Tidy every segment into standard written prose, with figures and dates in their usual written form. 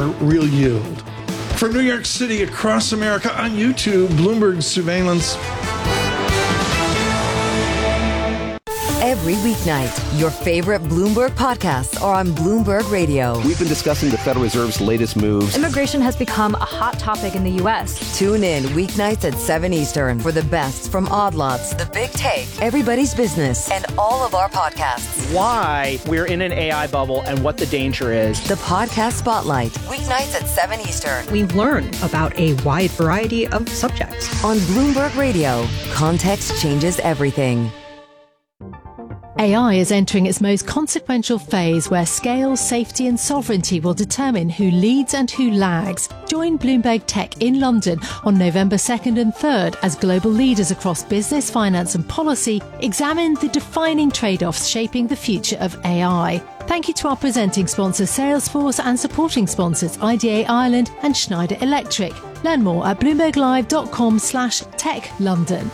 real yield. From New York City across America on YouTube, Bloomberg Surveillance. Every weeknight, your favorite Bloomberg podcasts are on Bloomberg Radio. We've been discussing the Federal Reserve's latest moves. Immigration has become a hot topic in the U.S. Tune in weeknights at 7 Eastern for the best from Odd Lots, The Big Take, Everybody's Business, and all of our podcasts. Why we're in an AI bubble and what the danger is. The Podcast Spotlight, weeknights at 7 Eastern. We learn about a wide variety of subjects. On Bloomberg Radio, context changes everything. AI is entering its most consequential phase where scale, safety and sovereignty will determine who leads and who lags. Join Bloomberg Tech in London on November 2nd and 3rd as global leaders across business, finance and policy examine the defining trade-offs shaping the future of AI. Thank you to our presenting sponsors Salesforce and supporting sponsors IDA Ireland and Schneider Electric. Learn more at bloomberglive.com/techlondon.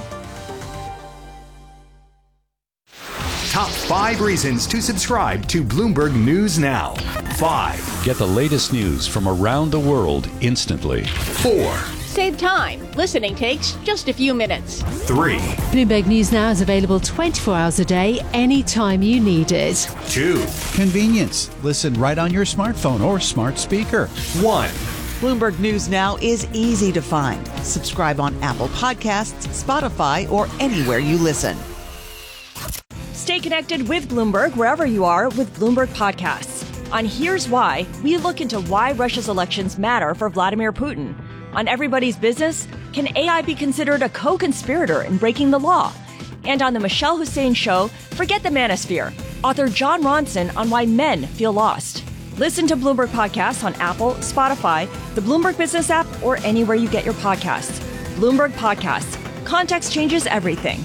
Top 5 reasons to subscribe to Bloomberg News Now. 5. Get the latest news from around the world instantly. 4. Save time. Listening takes just a few minutes. 3. Bloomberg News Now is available 24 hours a day, anytime you need it. 2. Convenience. Listen right on your smartphone or smart speaker. 1. Bloomberg News Now is easy to find. Subscribe on Apple Podcasts, Spotify, or anywhere you listen. Stay connected with Bloomberg wherever you are with Bloomberg Podcasts. On Here's Why, we look into why Russia's elections matter for Vladimir Putin. On Everybody's Business, can AI be considered a co-conspirator in breaking the law? And on the Michelle Hussein Show, forget the manosphere. Author John Ronson on why men feel lost. Listen to Bloomberg Podcasts on Apple, Spotify, the Bloomberg Business app, or anywhere you get your podcasts. Bloomberg Podcasts. Context changes everything.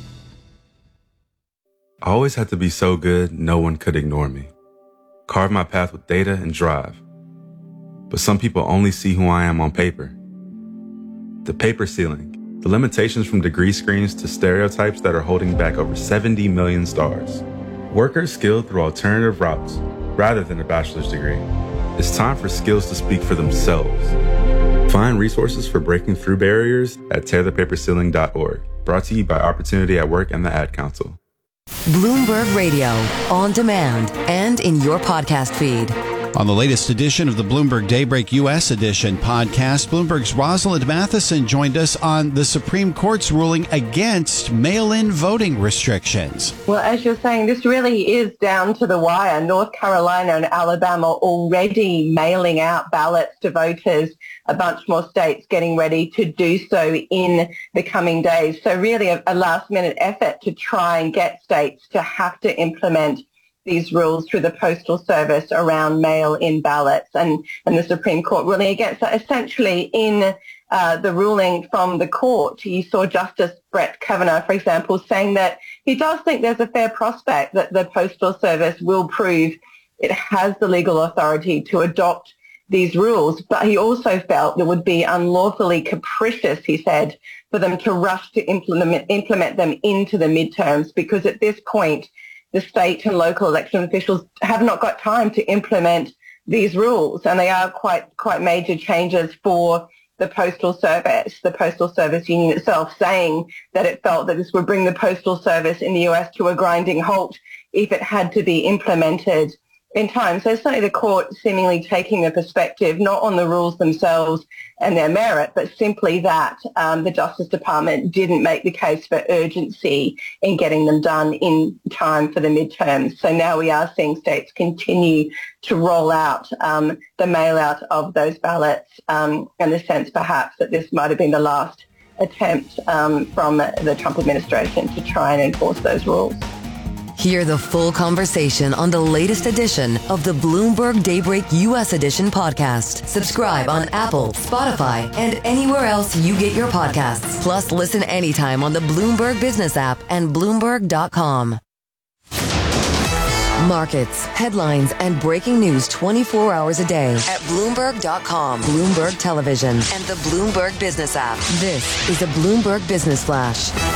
I always had to be so good, no one could ignore me. Carve my path with data and drive. But some people only see who I am on paper. The paper ceiling, the limitations from degree screens to stereotypes that are holding back over 70 million stars. Workers skilled through alternative routes, rather than a bachelor's degree. It's time for skills to speak for themselves. Find resources for breaking through barriers at tearthepaperceiling.org. Brought to you by Opportunity at Work and the Ad Council. Bloomberg Radio, on demand and in your podcast feed. On the latest edition of the Bloomberg Daybreak U.S. Edition podcast, Bloomberg's Rosalind Matheson joined us on the Supreme Court's ruling against mail-in voting restrictions. Well, as you're saying, this really is down to the wire. North Carolina and Alabama already mailing out ballots to voters, a bunch more states getting ready to do so in the coming days. So really a last-minute effort to try and get states to have to implement these rules through the Postal Service around mail-in ballots, and the Supreme Court ruling against that. Essentially, in the ruling from the court, you saw Justice Brett Kavanaugh, for example, saying that he does think there's a fair prospect that the Postal Service will prove it has the legal authority to adopt these rules, but he also felt it would be unlawfully capricious, he said, for them to rush to implement them into the midterms, because at this point, the state and local election officials have not got time to implement these rules, and they are quite major changes for the Postal Service. The Postal Service Union itself saying that it felt that this would bring the Postal Service in the US to a grinding halt if it had to be implemented in time. So certainly the court seemingly taking a perspective not on the rules themselves and their merit, but simply that the Justice Department didn't make the case for urgency in getting them done in time for the midterms. So now we are seeing states continue to roll out the mail-out of those ballots, in the sense perhaps that this might have been the last attempt from the Trump administration to try and enforce those rules. Hear the full conversation on the latest edition of the Bloomberg Daybreak U.S. Edition podcast. Subscribe on Apple, Spotify, and anywhere else you get your podcasts. Plus, listen anytime on the Bloomberg Business app and Bloomberg.com. Markets, headlines, and breaking news 24 hours a day at Bloomberg.com, Bloomberg Television, and the Bloomberg Business app. This is a Bloomberg Business Flash.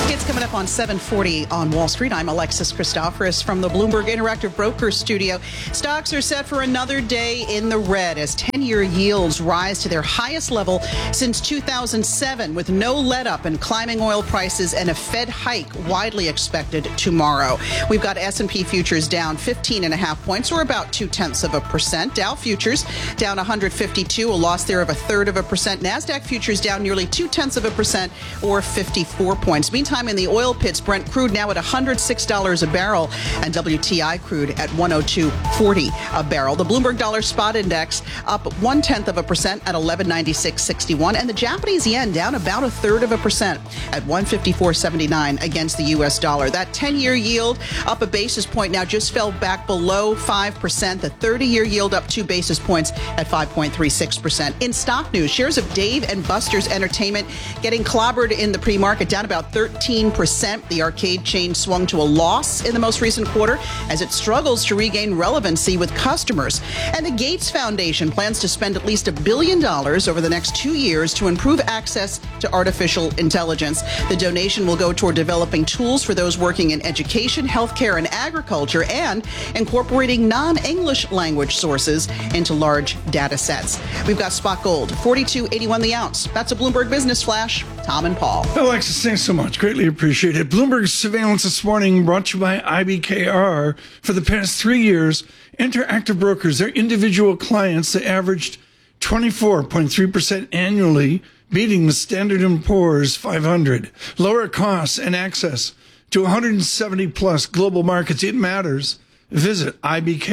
It's coming up on 7:40 on Wall Street. I'm Alexis Christoforous from the Bloomberg Interactive Brokers studio. Stocks are set for another day in the red as 10-year yields rise to their highest level since 2007, with no let-up in climbing oil prices and a Fed hike widely expected tomorrow. We've got S&P futures down 15.5 points, or about 0.2%. Dow futures down 152, a loss there of 0.33%. NASDAQ futures down nearly 0.2%, or 54 points. Meantime, in the oil pits, Brent crude now at $106 a barrel and WTI crude at $102.40 a barrel. The Bloomberg Dollar Spot Index up 0.1% at 1196.61, and the Japanese yen down about 0.33% at 154.79 against the U.S. dollar. That 10-year yield up a basis point, now just fell back below 5%. The 30-year yield up 2 basis points at 5.36%. In stock news, shares of Dave & Buster's Entertainment getting clobbered in the pre-market, down about 13%. The arcade chain swung to a loss in the most recent quarter as it struggles to regain relevancy with customers. And the Gates Foundation plans to spend at least $1 billion over the next 2 years to improve access to artificial intelligence. The donation will go toward developing tools for those working in education, healthcare, and agriculture, and incorporating non-English language sources into large data sets. We've got spot gold, $42.81 the ounce. That's a Bloomberg Business Flash. Tom and Paul. Alexis, thanks so much. Greatly appreciated. Bloomberg's Surveillance this morning brought to you by IBKR. For the past 3 years, Interactive Brokers, their individual clients, they averaged 24.3% annually, beating the Standard & Poor's 500. Lower costs and access to 170 plus global markets. It matters. Visit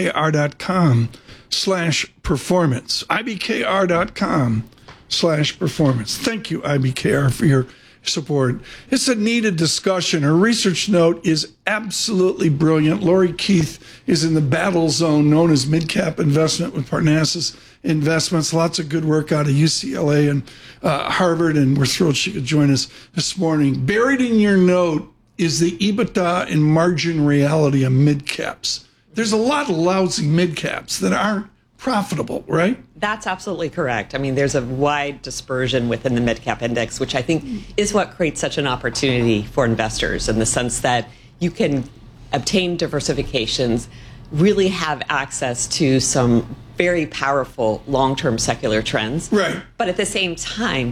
ibkr.com/performance. ibkr.com/performance. Thank you, IBKR, for your support. It's a needed discussion. Her research note is absolutely brilliant. Lori Keith is in the battle zone known as Midcap Investment with Parnassus Investments. Lots of good work out of UCLA and Harvard, and we're thrilled she could join us this morning. Buried in your note is the EBITDA and margin reality of midcaps. There's a lot of lousy midcaps that aren't profitable, right? That's absolutely correct. I mean, there's a wide dispersion within the midcap index, which I think is what creates such an opportunity for investors, in the sense that you can obtain diversifications, really have access to some very powerful long-term secular trends. Right. But at the same time,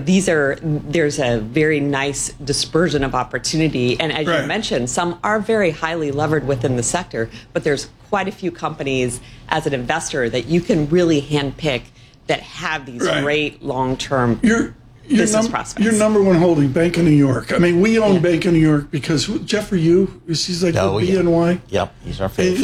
there's a very nice dispersion of opportunity. And as you mentioned, some are very highly levered within the sector, but there's quite a few companies as an investor that you can really handpick that have these great long-term business prospects. Your number one holding, Bank of New York. I mean, we own Bank of New York because Jeffrey Yu, he's like BNY. Yep, he's our favorite.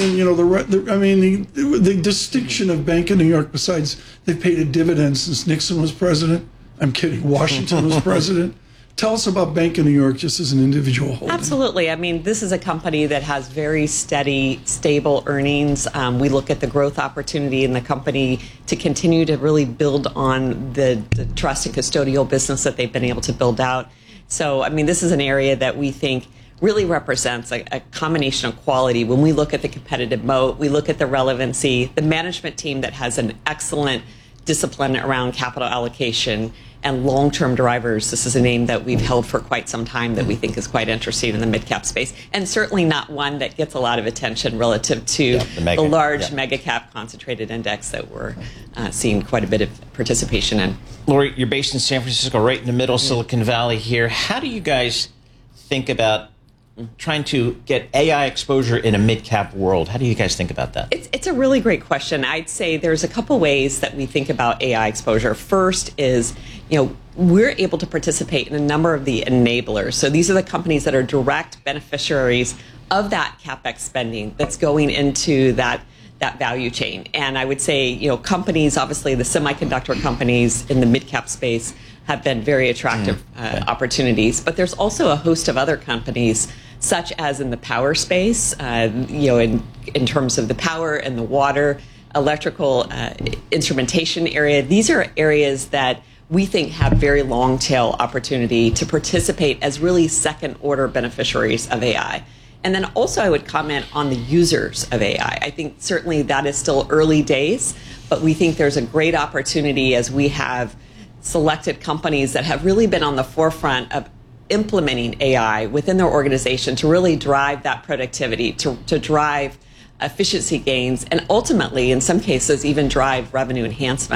And the distinction of Bank of New York, besides they've paid a dividend since Nixon was president. I'm kidding. Washington was president. Tell us about Bank of New York just as an individual holding. Absolutely. I mean, this is a company that has very steady, stable earnings. We look at the growth opportunity in the company to continue to really build on the trust and custodial business that they've been able to build out. So, I mean, this is an area that we think really represents a combination of quality. When we look at the competitive moat, we look at the relevancy, the management team that has an excellent discipline around capital allocation and long-term drivers. This is a name that we've held for quite some time that we think is quite interesting in the mid-cap space, and certainly not one that gets a lot of attention relative to the large mega-cap concentrated index that we're seeing quite a bit of participation in. Lori, you're based in San Francisco, right in the middle of Silicon Valley here. How do you guys think about trying to get AI exposure in a mid-cap world? How do you guys think about that? It's a really great question. I'd say there's a couple ways that we think about AI exposure. First is, we're able to participate in a number of the enablers. So these are the companies that are direct beneficiaries of that CapEx spending that's going into that value chain. And I would say, companies, obviously the semiconductor companies in the mid-cap space have been very attractive opportunities. But there's also a host of other companies, such as in the power space, in terms of the power and the water, electrical instrumentation area. These are areas that we think have very long tail opportunity to participate as really second order beneficiaries of AI. And then also I would comment on the users of AI. I think certainly that is still early days, but we think there's a great opportunity as we have selected companies that have really been on the forefront of implementing AI within their organization to really drive that productivity, to drive efficiency gains, and ultimately, in some cases, even drive revenue enhancement.